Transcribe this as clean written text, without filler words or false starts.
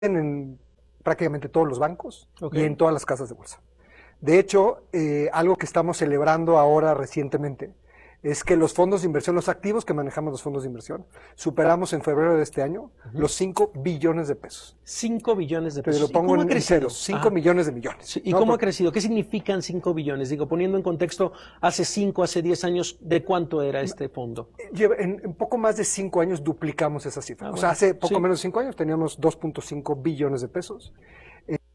en prácticamente todos los bancos Okay. y en todas las casas de bolsa. De hecho, algo que estamos celebrando ahora recientemente es que los fondos de inversión, los activos que manejamos los fondos de inversión, superamos en febrero de este año los 5 billones de pesos. 5 billones de Pero pesos. lo pongo ¿Cómo ha en crecido? ceros, 5 millones de millones. Sí, ¿y ¿no? cómo ha Porque crecido? ¿Qué significan 5 billones? Digo, poniendo en contexto, hace 5, hace 10 años, ¿de cuánto era este fondo? en poco más de 5 años duplicamos esa cifra. Ah, O sea, bueno, hace poco sí. menos de 5 años teníamos 2.5 billones de pesos.